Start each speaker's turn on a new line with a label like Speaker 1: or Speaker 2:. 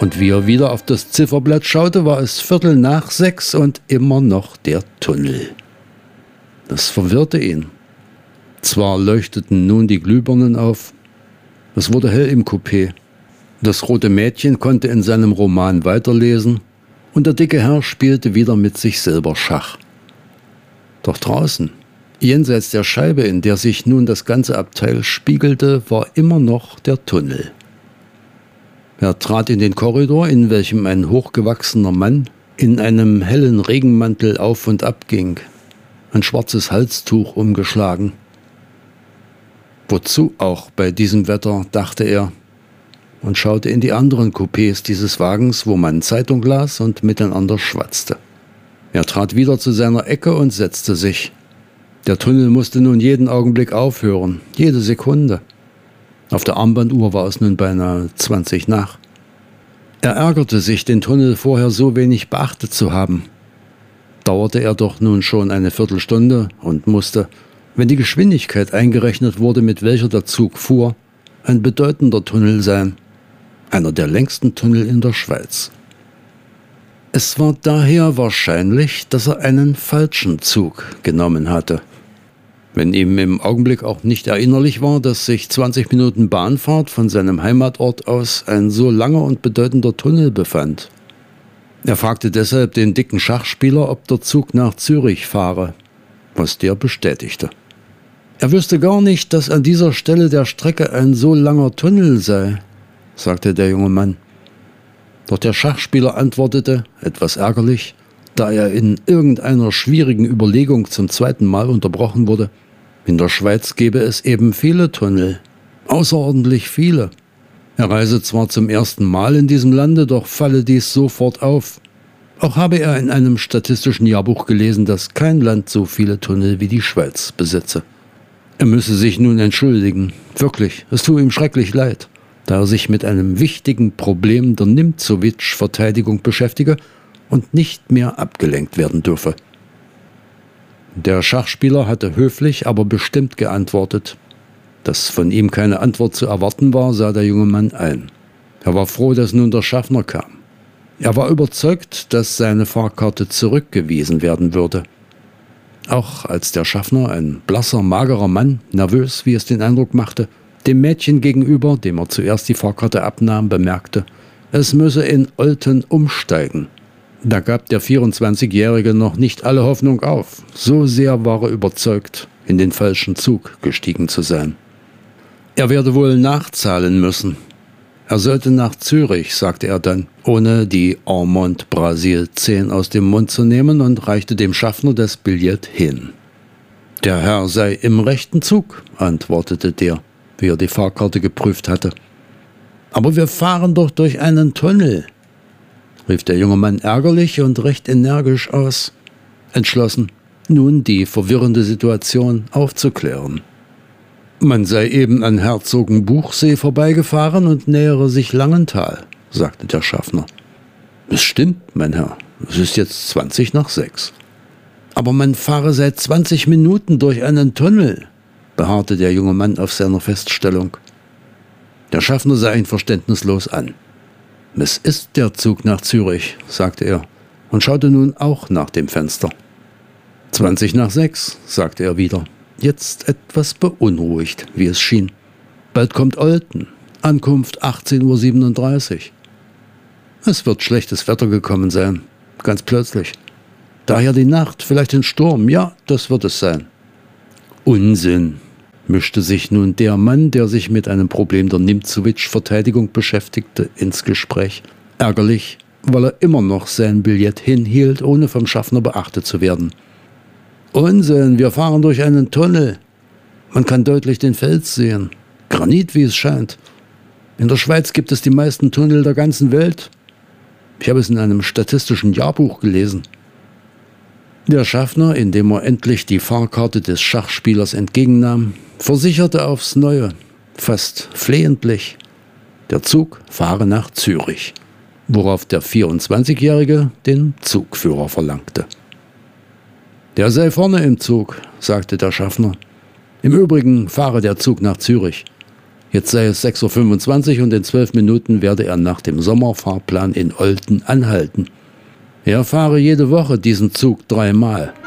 Speaker 1: Und wie er wieder auf das Zifferblatt schaute, war es 6:15 und immer noch der Tunnel. Das verwirrte ihn. Zwar leuchteten nun die Glühbirnen auf, es wurde hell im Coupé. Das rote Mädchen konnte in seinem Roman weiterlesen und der dicke Herr spielte wieder mit sich selber Schach. Doch draußen, jenseits der Scheibe, in der sich nun das ganze Abteil spiegelte, war immer noch der Tunnel. Er trat in den Korridor, in welchem ein hochgewachsener Mann in einem hellen Regenmantel auf und ab ging, ein schwarzes Halstuch umgeschlagen. Wozu auch bei diesem Wetter, dachte er, und schaute in die anderen Coupés dieses Wagens, wo man Zeitung las und miteinander schwatzte. Er trat wieder zu seiner Ecke und setzte sich. Der Tunnel musste nun jeden Augenblick aufhören, jede Sekunde. Auf der Armbanduhr war es nun beinahe 20 nach. Er ärgerte sich, den Tunnel vorher so wenig beachtet zu haben. Dauerte er doch nun schon eine Viertelstunde und musste, wenn die Geschwindigkeit eingerechnet wurde, mit welcher der Zug fuhr, ein bedeutender Tunnel sein. Einer der längsten Tunnel in der Schweiz. Es war daher wahrscheinlich, dass er einen falschen Zug genommen hatte. Wenn ihm im Augenblick auch nicht erinnerlich war, dass sich 20 Minuten Bahnfahrt von seinem Heimatort aus ein so langer und bedeutender Tunnel befand. Er fragte deshalb den dicken Schachspieler, ob der Zug nach Zürich fahre, was der bestätigte. Er wüsste gar nicht, dass an dieser Stelle der Strecke ein so langer Tunnel sei, sagte der junge Mann. Doch der Schachspieler antwortete, etwas ärgerlich, da er in irgendeiner schwierigen Überlegung zum zweiten Mal unterbrochen wurde: In der Schweiz gebe es eben viele Tunnel, außerordentlich viele. Er reise zwar zum ersten Mal in diesem Lande, doch falle dies sofort auf. Auch habe er in einem statistischen Jahrbuch gelesen, dass kein Land so viele Tunnel wie die Schweiz besitze. Er müsse sich nun entschuldigen. Wirklich, es tue ihm schrecklich leid, da er sich mit einem wichtigen Problem der Nimzowitsch-Verteidigung beschäftige und nicht mehr abgelenkt werden dürfe. Der Schachspieler hatte höflich, aber bestimmt geantwortet. Dass von ihm keine Antwort zu erwarten war, sah der junge Mann ein. Er war froh, dass nun der Schaffner kam. Er war überzeugt, dass seine Fahrkarte zurückgewiesen werden würde. Auch als der Schaffner, ein blasser, magerer Mann, nervös, wie es den Eindruck machte, dem Mädchen gegenüber, dem er zuerst die Fahrkarte abnahm, bemerkte, es müsse in Olten umsteigen. Da gab der 24-Jährige noch nicht alle Hoffnung auf. So sehr war er überzeugt, in den falschen Zug gestiegen zu sein. Er werde wohl nachzahlen müssen. Er sollte nach Zürich, sagte er dann, ohne die Ormond Brasil 10 aus dem Mund zu nehmen, und reichte dem Schaffner das Billett hin. Der Herr sei im rechten Zug, antwortete der, wie er die Fahrkarte geprüft hatte. Aber wir fahren doch durch einen Tunnel, rief der junge Mann ärgerlich und recht energisch aus, entschlossen, nun die verwirrende Situation aufzuklären. Man sei eben an Herzogenbuchsee vorbeigefahren und nähere sich Langenthal, sagte der Schaffner. Es stimmt, mein Herr, es ist jetzt 6:20. Aber man fahre seit 20 Minuten durch einen Tunnel, beharrte der junge Mann auf seiner Feststellung. Der Schaffner sah ihn verständnislos an. Es ist der Zug nach Zürich, sagte er und schaute nun auch nach dem Fenster. 6:20, sagte er wieder, jetzt etwas beunruhigt, wie es schien. Bald kommt Olten, Ankunft 18:37 Uhr. Es wird schlechtes Wetter gekommen sein, ganz plötzlich. Daher die Nacht, vielleicht ein Sturm, ja, das wird es sein. Unsinn, mischte sich nun der Mann, der sich mit einem Problem der Nimzowitsch-Verteidigung beschäftigte, ins Gespräch. Ärgerlich, weil er immer noch sein Billett hinhielt, ohne vom Schaffner beachtet zu werden. Unsinn, wir fahren durch einen Tunnel. Man kann deutlich den Fels sehen. Granit, wie es scheint. In der Schweiz gibt es die meisten Tunnel der ganzen Welt. Ich habe es in einem statistischen Jahrbuch gelesen. Der Schaffner, indem er endlich die Fahrkarte des Schachspielers entgegennahm, versicherte aufs Neue, fast flehentlich, der Zug fahre nach Zürich, worauf der 24-Jährige den Zugführer verlangte. Der sei vorne im Zug, sagte der Schaffner. Im Übrigen fahre der Zug nach Zürich. Jetzt sei es 6:25 Uhr und in 12 Minuten werde er nach dem Sommerfahrplan in Olten anhalten. Er fahre jede Woche diesen Zug 3-mal.